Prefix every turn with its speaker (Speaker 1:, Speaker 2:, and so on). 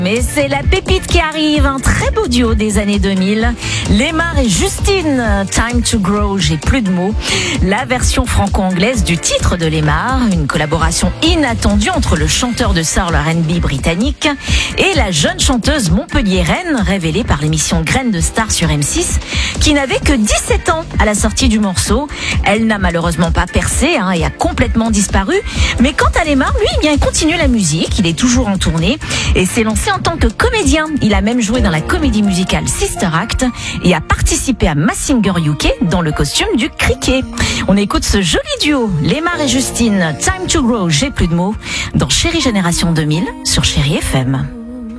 Speaker 1: Mais c'est la pépite qui arrive, un très beau duo des années 2000. Lemar et Justine, Time to Grow, j'ai plus de mots. La version franco-anglaise du titre de Lemar, une collaboration inattendue entre le chanteur de soul R&B britannique et la jeune chanteuse montpelliéraine révélée par l'émission Graines de Star sur M6, qui n'avait que 17 ans à la sortie du morceau. Elle n'a malheureusement pas percé et a complètement disparu. Mais quant à Lemar, lui, il continue la musique, il est toujours en tournée et s'est lancé en tant que comédien. Il a même joué dans la comédie musicale Sister Act et a participé à Mask Singer UK dans le costume du cricket. On écoute ce joli duo, Lemar et Justine, Time to Grow, j'ai plus de mots, dans Chérie Génération 2000 sur Chérie FM.